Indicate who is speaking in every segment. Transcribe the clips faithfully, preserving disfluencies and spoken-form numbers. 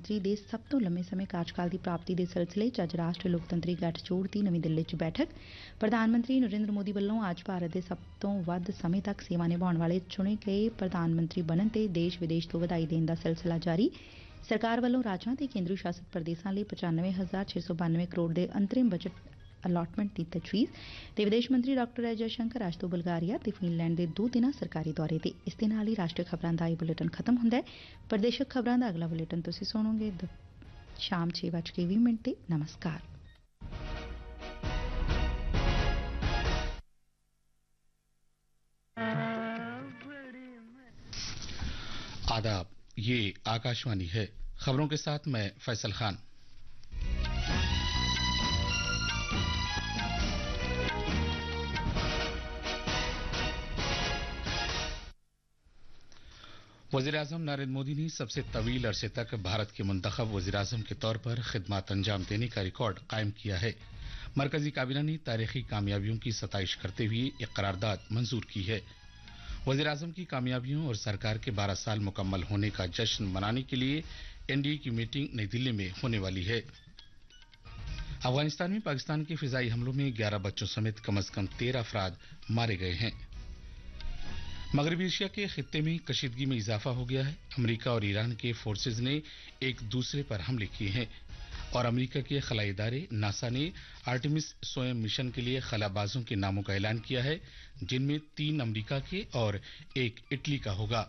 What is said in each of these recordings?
Speaker 1: ਮੰਤਰੀ ਦੇ ਸਭ ਤੋਂ ਲੰਮੇ ਸਮੇਂ ਕਾਰਜਕਾਲ ਦੀ ਪ੍ਰਾਪਤੀ ਦੇ ਸਿਲਸਿਲੇ 'ਚ ਅੱਜ ਰਾਸ਼ਟਰੀ ਲੋਕਤੰਤਰੀ ਗੱਠਜੋੜ ਦੀ ਨਵੀਂ ਦਿੱਲੀ 'ਚ ਬੈਠਕ। ਪ੍ਰਧਾਨ ਮੰਤਰੀ ਨਰਿੰਦਰ ਮੋਦੀ ਵੱਲੋਂ ਅੱਜ ਭਾਰਤ ਦੇ ਸਭ ਤੋਂ ਵੱਧ ਸਮੇਂ ਤੱਕ ਸੇਵਾ ਨਿਭਾਉਣ ਵਾਲੇ ਚੁਣੇ ਗਏ ਪ੍ਰਧਾਨ ਮੰਤਰੀ ਬਣਨ ਤੇ ਦੇਸ਼ ਵਿਦੇਸ਼ ਤੋਂ ਵਧਾਈ ਦੇਣ ਦਾ ਸਿਲਸਿਲਾ ਜਾਰੀ। ਸਰਕਾਰ ਵੱਲੋਂ ਰਾਜਾਂ ਤੇ ਕੇਂਦਰੀ ਸ਼ਾਸਤ ਪ੍ਰਦੇਸ਼ਾਂ ਲਈ ਪਚਾਨਵੇਂ ਹਜ਼ਾਰ ਛੇ ਸੌ ਬਾਨਵੇਂ ਕਰੋੜ ਦੇ ਅੰਤਰਿਮ ਬਜਟ ਅਲਾਟਮੈਂਟ ਦੀ ਤਜਵੀਜ਼ ਤੇ ਵਿਦੇਸ਼ ਮੰਤਰੀ ਡਾਕਟਰ ਐਸ ਜੈਸ਼ੰਕਰ ਅੱਜ ਤੋਂ ਬਲਗਾਰੀਆ ਤੇ ਫਿਨਲੈਂਡ ਦੇ ਦੋ ਦਿਨਾਂ ਸਰਕਾਰੀ ਦੌਰੇ ਤੇ। ਇਸ ਦੇ ਨਾਲ ਹੀ ਰਾਸ਼ਟਰੀ ਖਬਰਾਂ ਦਾ ਇਹ ਬੁਲੇਟਿਨ ਖਤਮ ਹੁੰਦਾ ਹੈ। ਪ੍ਰਦੇਸ਼ਕ ਖਬਰਾਂ ਦਾ ਅਗਲਾ ਬੁਲੇਟਿਨ ਤੁਸੀਂ ਸੁਣੋਗੇ ਸ਼ਾਮ ਛੇ ਵੱਜ ਕੇ ਵੀਹ ਮਿੰਟ ਤੇ। ਨਮਸਕਾਰ।
Speaker 2: आदाब, ये आकाशवाणी है। खबरों के साथ मैं फैसल खान। वज़ीर-ए-आज़म नरेंद्र मोदी ने सबसे तवील अरसे तक भारत के मुंतखब वज़ीर-ए-आज़म के तौर पर खिदमत अंजाम देने का रिकॉर्ड कायम किया है। मरकजी काबीना ने तारीखी कामयाबियों की सताइश करते हुए एक करारदाद मंजूर की है। वज़ीर-ए-आज़म की कामयाबियों और सरकार के बारह साल मुकम्मल होने का जश्न मनाने के लिए एनडीए की मीटिंग नई दिल्ली में होने वाली है। अफगानिस्तान में पाकिस्तान के फिजाई हमलों में ग्यारह बच्चों समेत कम अज कम तेरह अफराद मारे गए हैं। मगरबी एशिया के खित्ते में कशीदगी में इजाफा हो गया है। अमेरिका और ईरान के फोर्सेज ने एक दूसरे पर हमले किए हैं और अमेरिका के खलाई इदारे नासा ने आर्टेमिस स्वयं मिशन के लिए खलाबाजों के नामों का ऐलान किया है, जिनमें तीन अमेरिका के और एक इटली का होगा।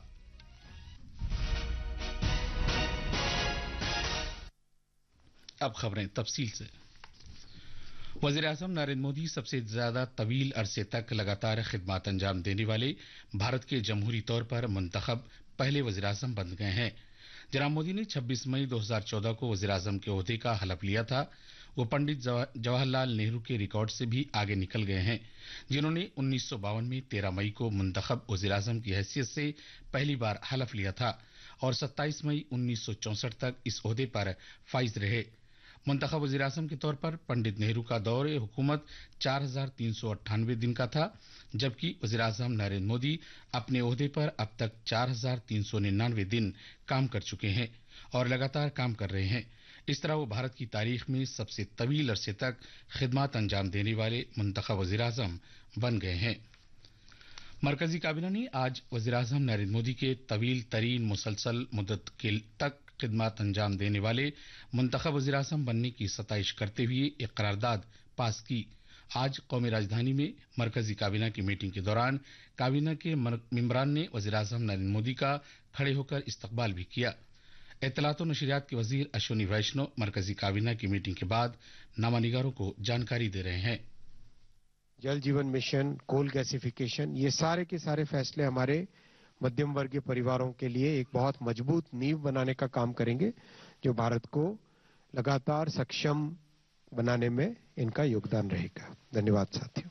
Speaker 2: अब खबरें तफसील से। वज़ीर-ए-आज़म नरेंद्र मोदी सबसे ज्यादा तवील अरसे तक लगातार खिदमत अंजाम देने वाले भारत के जमहूरी तौर पर मुंतखब पहले वज़ीर-ए-आज़म बन गए हैं। जनाब मोदी ने छब्बीस मई दो हज़ार चौदह को वज़ीर-ए-आज़म के ओहदे का हलफ लिया था। वो पंडित जवाहरलाल नेहरू के रिकॉर्ड से भी आगे निकल गए हैं, जिन्होंने उन्नीस सौ बावन में तेरह मई को मुंतखब वज़ीर-ए-आज़म की हैसियत से पहली बार हलफ लिया था और सत्ताईस मई उन्नीस सौ चौसठ तक इस ओहदे पर फाइज रहे। मुंतखब वज़ीर-ए-आज़म के तौर पर पंडित नेहरू का दौर हुकूमत चार हजार तीन सौ अट्ठानवे दिन का था, जबकि वज़ीर-ए-आज़म नरेंद्र मोदी अपने ओहदे पर अब तक चार हजार तीन सौ निन्यानवे दिन काम कर चुके हैं और लगातार काम कर रहे हैं। इस तरह वो भारत की तारीख में सबसे तवील अरसे तक खिदमत अंजाम देने वाले मुंतखब वज़ीर-ए-आज़म बन गए हैं। मरकजी काबीना ने आज वज़ीर-ए-आज़म नरेंद्र मोदी के तवील तरीन मुसलसल मुद्दत के तक खिदमत अंजाम देने वाले मुंतखब वज़ीर-ए-आज़म बनने की सताइश करते हुए एक करारदाद पास की। आज कौमी राजधानी में मरकजी काबीना की मीटिंग के दौरान काबीना के मेंबरान ने वज़ीर-ए-आज़म नरेंद्र मोदी का खड़े होकर इस्तकबाल भी किया। इत्तलात और नशरियात के वजीर अश्विनी वैष्णव मरकजी काबीना की मीटिंग के बाद नामानिगारों को जानकारी दे रहे हैं।
Speaker 3: जल जीवन मिशन, कोल गैसिफिकेशन, ये सारे के सारे फैसले हमारे मध्यम वर्गीय परिवारों के लिए एक बहुत मजबूत नींव बनाने का काम करेंगे, जो भारत को लगातार सक्षम बनाने में इनका योगदान रहेगा। धन्यवाद साथियों।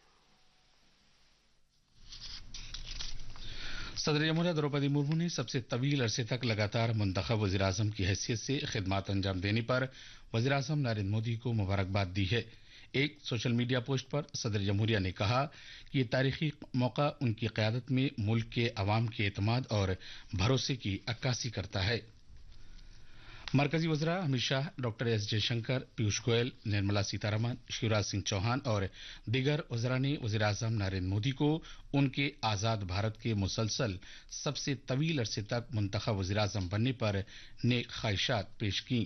Speaker 2: सदर जमहूरिया द्रौपदी मुर्मू ने सबसे तवील अरसे तक लगातार मुंतखब वज़ीर-ए-आज़म की हैसियत से खिदमत अंजाम देने पर वज़ीर-ए-आज़म नरेंद्र मोदी को मुबारकबाद दी है। एक सोशल मीडिया पोस्ट पर सदर जमहूरिया ने कहा कि ये तारीखी मौका उनकी क़यादत में मुल्क के अवाम के एतमाद और भरोसे की अक्कासी करता है। मरकजी वज़रा अमित शाह, डॉक्टर एस जयशंकर, पीयूष गोयल, निर्मला सीतारमन, शिवराज सिंह चौहान और दीगर वज़रा ने वज़ीर-ए-आज़म नरेंद्र मोदी को उनके आज़ाद भारत के मुसलसल सबसे तवील अरसे तक मुंतखब वज़ीर-ए-आज़म बनने पर नेक ख्वाहिशात पेश की।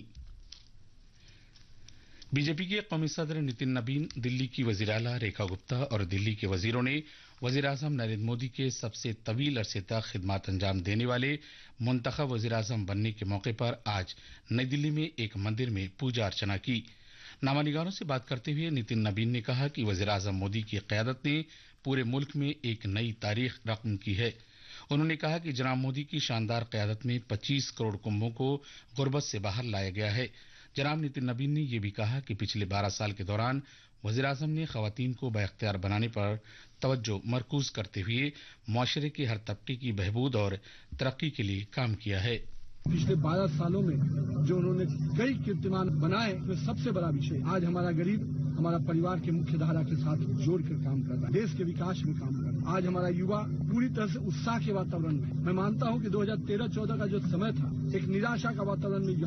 Speaker 2: बीजेपी के कौमी सदर नितिन नबीन, दिल्ली की वज़ीर आला रेखा गुप्ता और दिल्ली के वज़ीरों ने वज़ीर-ए-आज़म नरेंद्र मोदी के सबसे तवील अरसे तक खिदमत अंजाम देने वाले मुंतखब वज़ीर-ए-आज़म बनने के मौके पर आज नई दिल्ली में एक मंदिर में पूजा अर्चना की। नामानिगारों से बात करते हुए नितिन नबीन ने कहा कि वज़ीर-ए-आज़म मोदी की क़यादत ने पूरे मुल्क में एक नई तारीख रक़म की है। उन्होंने कहा कि जनाब मोदी की शानदार क़यादत में पच्चीस करोड़ कुंभों को गुर्बत से बाहर लाया गया है। जनाब नितिन नबीन ने यह भी कहा कि पिछले बारह साल के दौरान वज़ीर-ए-आज़म ने ख़वातीन को बाइख्तियार बनाने पर तवज्जो मरकूज करते हुए मुआशरे के हर तबके की बहबूद और तरक्की के लिए काम किया है।
Speaker 4: पिछले बारह सालों में जो उन्होंने कई कीर्तिमान बनाए, उसमें सबसे बड़ा विषय आज हमारा गरीब हमारा परिवार के मुख्य धारा के साथ जोड़कर काम कर रहा है, देश के विकास में काम कर रहा है। आज हमारा युवा पूरी तरह से उत्साह के वातावरण में, मैं मानता हूं कि दो हज़ार तेरह चौदह का जो समय था, एक निराशा का वातावरण में